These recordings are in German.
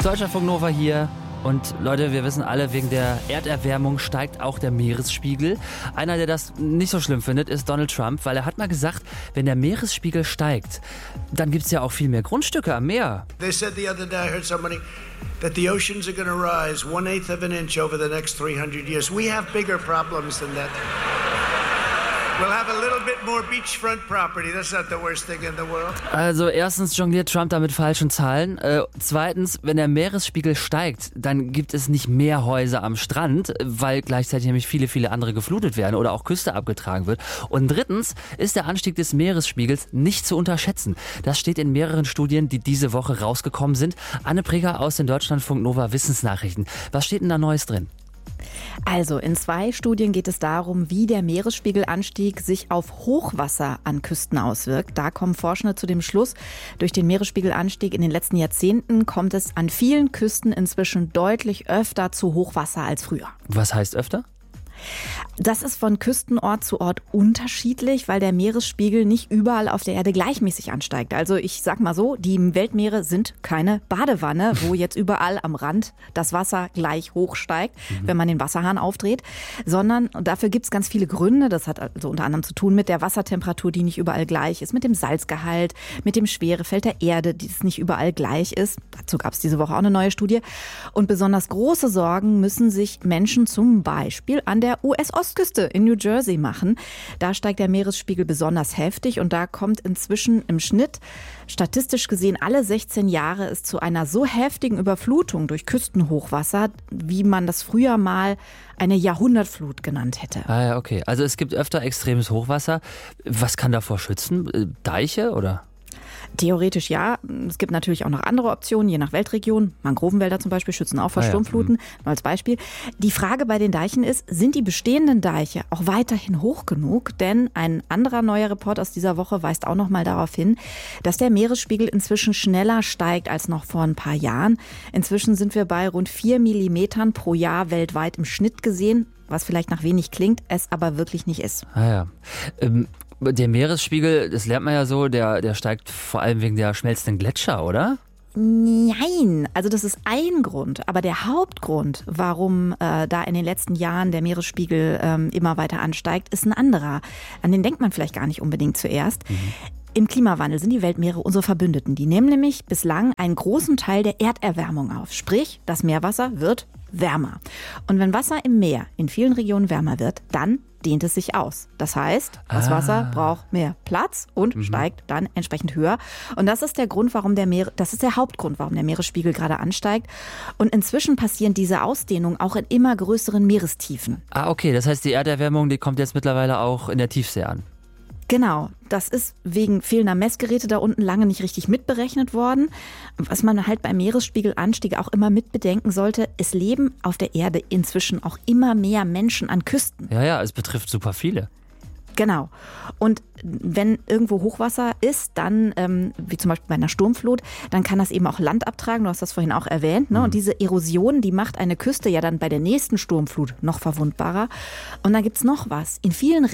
Deutschlandfunk Nova hier. Und Leute, wir wissen alle, wegen der Erderwärmung steigt auch der Meeresspiegel. Einer, der das nicht so schlimm findet, ist Donald Trump, weil er hat mal gesagt, wenn der Meeresspiegel steigt, dann gibt es ja auch viel mehr Grundstücke am Meer. They said the other day, I heard somebody, that the oceans are going to rise 1/8 of an inch over the next 300 years. We have bigger problems than that. We'll have a little bit more beachfront property. That's not the worst thing in the world. Also erstens jongliert Trump da mit falschen Zahlen. Zweitens, wenn der Meeresspiegel steigt, dann gibt es nicht mehr Häuser am Strand, weil gleichzeitig nämlich viele, viele andere geflutet werden oder auch Küste abgetragen wird. Und drittens ist der Anstieg des Meeresspiegels nicht zu unterschätzen. Das steht in mehreren Studien, die diese Woche rausgekommen sind. Anne Preger aus den Deutschlandfunk Nova Wissensnachrichten. Was steht denn da Neues drin? Also in 2 Studien geht es darum, wie der Meeresspiegelanstieg sich auf Hochwasser an Küsten auswirkt. Da kommen Forschende zu dem Schluss, durch den Meeresspiegelanstieg in den letzten Jahrzehnten kommt es an vielen Küsten inzwischen deutlich öfter zu Hochwasser als früher. Was heißt öfter? Das ist von Küstenort zu Ort unterschiedlich, weil der Meeresspiegel nicht überall auf der Erde gleichmäßig ansteigt. Also ich sag mal so, die Weltmeere sind keine Badewanne, wo jetzt überall am Rand das Wasser gleich hoch steigt, wenn man den Wasserhahn aufdreht, sondern dafür gibt es ganz viele Gründe. Das hat also unter anderem zu tun mit der Wassertemperatur, die nicht überall gleich ist, mit dem Salzgehalt, mit dem Schwerefeld der Erde, die es nicht überall gleich ist. Dazu gab es diese Woche auch eine neue Studie. Und besonders große Sorgen müssen sich Menschen zum Beispiel an der US-Ostküste in New Jersey machen. Da steigt der Meeresspiegel besonders heftig und da kommt inzwischen im Schnitt, statistisch gesehen alle 16 Jahre, es zu einer so heftigen Überflutung durch Küstenhochwasser, wie man das früher mal eine Jahrhundertflut genannt hätte. Ah ja, okay. Also es gibt öfter extremes Hochwasser. Was kann davor schützen? Deiche oder? Theoretisch ja. Es gibt natürlich auch noch andere Optionen, je nach Weltregion. Mangrovenwälder zum Beispiel schützen auch vor Sturmfluten, nur als Beispiel. Die Frage bei den Deichen ist, sind die bestehenden Deiche auch weiterhin hoch genug? Denn ein anderer neuer Report aus dieser Woche weist auch noch mal darauf hin, dass der Meeresspiegel inzwischen schneller steigt als noch vor ein paar Jahren. Inzwischen sind wir bei rund 4 Millimetern pro Jahr weltweit im Schnitt gesehen, was vielleicht nach wenig klingt, es aber wirklich nicht ist. Ah ja. Der Meeresspiegel, das lernt man ja so, der steigt vor allem wegen der schmelzenden Gletscher, oder? Nein, also das ist ein Grund. Aber der Hauptgrund, warum da in den letzten Jahren der Meeresspiegel immer weiter ansteigt, ist ein anderer. An den denkt man vielleicht gar nicht unbedingt zuerst. Im Klimawandel sind die Weltmeere unsere Verbündeten. Die nehmen nämlich bislang einen großen Teil der Erderwärmung auf. Sprich, das Meerwasser wird wärmer. Und wenn Wasser im Meer in vielen Regionen wärmer wird, dann dehnt es sich aus. Das heißt, das Wasser braucht mehr Platz und steigt dann entsprechend höher. Und das ist der Grund, das ist der Hauptgrund, warum der Meeresspiegel gerade ansteigt. Und inzwischen passieren diese Ausdehnungen auch in immer größeren Meerestiefen. Ah, okay. Das heißt, die Erderwärmung, die kommt jetzt mittlerweile auch in der Tiefsee an. Genau, das ist wegen fehlender Messgeräte da unten lange nicht richtig mitberechnet worden. Was man halt beim Meeresspiegelanstieg auch immer mitbedenken sollte, es leben auf der Erde inzwischen auch immer mehr Menschen an Küsten. Ja, es betrifft super viele. Genau. Und wenn irgendwo Hochwasser ist, dann, wie zum Beispiel bei einer Sturmflut, dann kann das eben auch Land abtragen. Du hast das vorhin auch erwähnt. Ne? Und diese Erosion, die macht eine Küste ja dann bei der nächsten Sturmflut noch verwundbarer. Und dann gibt's noch was. In vielen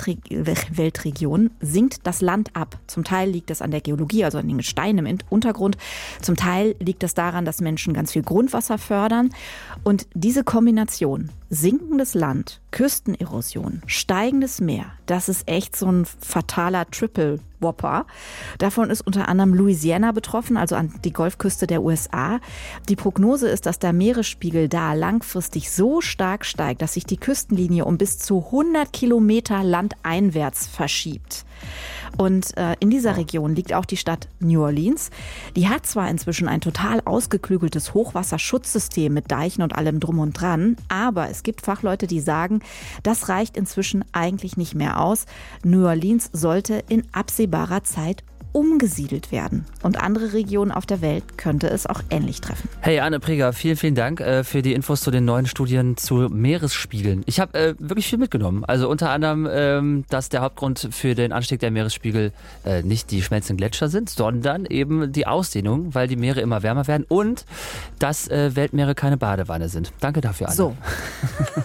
Weltregionen sinkt das Land ab. Zum Teil liegt das an der Geologie, also an den Gesteinen im Untergrund. Zum Teil liegt das daran, dass Menschen ganz viel Grundwasser fördern. Und diese Kombination, sinkendes Land, Küstenerosion, steigendes Meer, das ist echt so ein fataler Triple Whopper. Davon ist unter anderem Louisiana betroffen, also an die Golfküste der USA. Die Prognose ist, dass der Meeresspiegel da langfristig so stark steigt, dass sich die Küstenlinie um bis zu 100 Kilometer landeinwärts verschiebt. Und in dieser Region liegt auch die Stadt New Orleans. Die hat zwar inzwischen ein total ausgeklügeltes Hochwasserschutzsystem mit Deichen und allem drum und dran, aber es gibt Fachleute, die sagen, das reicht inzwischen eigentlich nicht mehr aus. New Orleans sollte in absehbarer Zeit umgesiedelt werden. Und andere Regionen auf der Welt könnte es auch ähnlich treffen. Hey Anne Preger, vielen, vielen Dank für die Infos zu den neuen Studien zu Meeresspiegeln. Ich habe wirklich viel mitgenommen. Also unter anderem, dass der Hauptgrund für den Anstieg der Meeresspiegel nicht die schmelzenden Gletscher sind, sondern eben die Ausdehnung, weil die Meere immer wärmer werden und dass Weltmeere keine Badewanne sind. Danke dafür, Anne. So.